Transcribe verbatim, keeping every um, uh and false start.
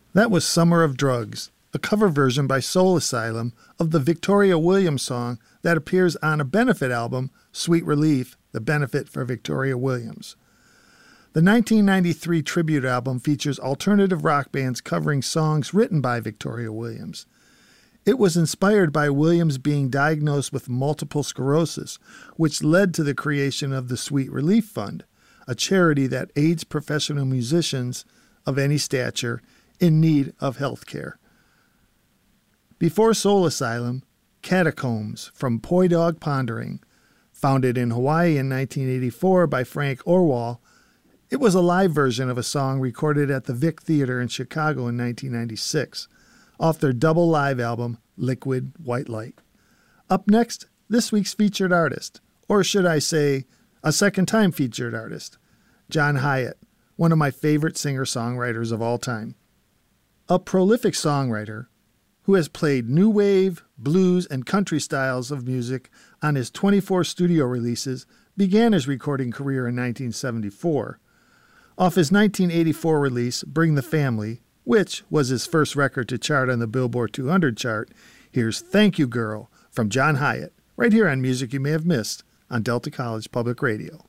That was Summer of Drugs, a cover version by Soul Asylum of the Victoria Williams song that appears on a benefit album, Sweet Relief, the benefit for Victoria Williams. The nineteen ninety-three tribute album features alternative rock bands covering songs written by Victoria Williams. It was inspired by Williams being diagnosed with multiple sclerosis, which led to the creation of the Sweet Relief Fund, a charity that aids professional musicians of any stature in need of health care. Before Soul Asylum, Catacombs from Poi Dog Pondering, founded in Hawaii in nineteen eighty-four by Frank Orwell, it was a live version of a song recorded at the Vic Theater in Chicago in nineteen ninety-six, off their double live album, Liquid White Light. Up next, this week's featured artist, or should I say, a second-time featured artist, John Hiatt, one of my favorite singer-songwriters of all time. A prolific songwriter who has played new wave, blues, and country styles of music on his twenty-four studio releases, began his recording career in nineteen seventy-four. Off his nineteen eighty-four release, Bring the Family, which was his first record to chart on the Billboard two hundred chart, here's Thank You Girl from John Hiatt, right here on Music You May Have Missed on Delta College Public Radio.